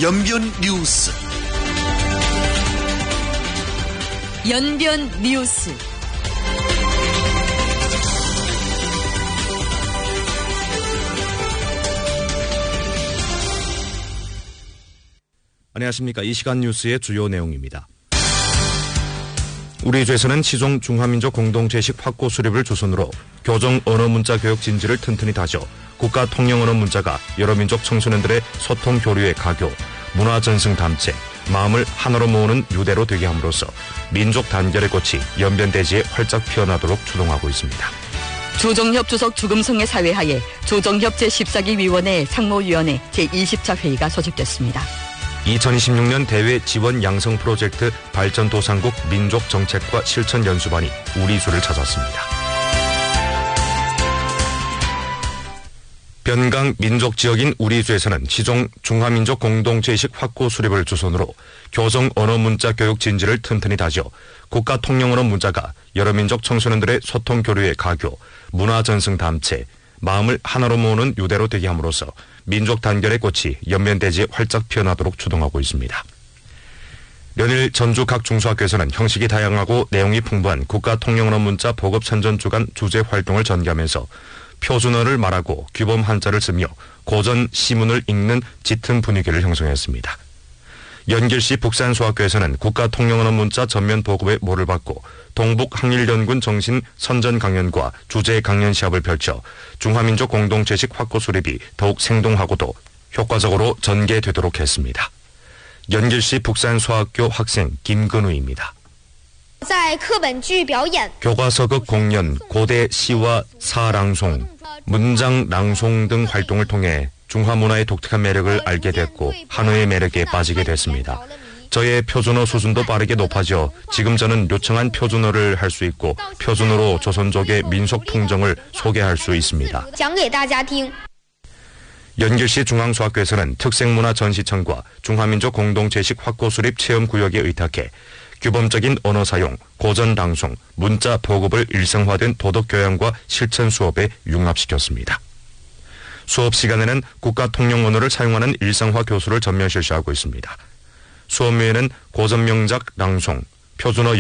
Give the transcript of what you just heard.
연변 뉴스. 연변 뉴스. 안녕하십니까. 이 시간 뉴스의 주요 내용입니다. 우리 주에서는 시종 중화민족 공동체식 확고 수립을 주선으로 교정 언어 문자 교육 진지를 튼튼히 다져 국가 통영 언어 문자가 여러 민족 청소년들의 소통 교류의 가교, 문화 전승 담체, 마음을 하나로 모으는 유대로 되게 함으로써 민족 단결의 꽃이 연변대지에 활짝 피어나도록 주동하고 있습니다. 조정협 주석 주금성의 사회하에 조정협 제14기 위원회 상무위원회 제20차 회의가 소집됐습니다. 2026년 대외 지원 양성 프로젝트 발전도상국 민족 정책과 실천 연수반이 우리주를 찾았습니다. 변강 민족 지역인 우리주에서는 시종 중화민족 공동체식 확고 수립을 주선으로 교정 언어 문자 교육 진지를 튼튼히 다져 국가 통영 언어 문자가 여러 민족 청소년들의 소통 교류의 가교, 문화 전승 담체, 마음을 하나로 모으는 유대로 되게 함으로써 민족 단결의 꽃이 연변대지에 활짝 피어나도록 주동하고 있습니다. 연일 전주 각 중소학교에서는 형식이 다양하고 내용이 풍부한 국가 통영 언어 문자 보급 선전 주간 주제 활동을 전개하면서 표준어를 말하고 규범 한자를 쓰며 고전 시문을 읽는 짙은 분위기를 형성했습니다. 연길시 북산소학교에서는 국가 통영 언어 문자 전면 보급의 모를 받고 동북항일연군 정신 선전 강연과 주제 강연 시합을 펼쳐 중화민족 공동체식 확고 수립이 더욱 생동하고도 효과적으로 전개되도록 했습니다. 연길시 북산소학교 학생 김근우입니다. 교과서극 공연, 고대 시와 사랑송, 문장 낭송 등 활동을 통해 중화 문화의 독특한 매력을 알게 됐고 한어의 매력에 빠지게 됐습니다. 저의 표준어 수준도 빠르게 높아져 지금 저는 요청한 표준어를 할 수 있고 표준어로 조선족의 민속 풍정을 소개할 수 있습니다. 연길시 중앙소학교에서는 특색문화 전시청과 중화민족 공동체식 확고 수립 체험구역에 의탁해 규범적인 언어 사용, 고전 방송, 문자 보급을 일상화된 도덕교양과 실천 수업에 융합시켰습니다. 수업 시간에는 국가 통영 언어를 사용하는 일상화 교수를 전면 실시하고 있습니다. 수업 외에는 고전 명작 낭송, 표준어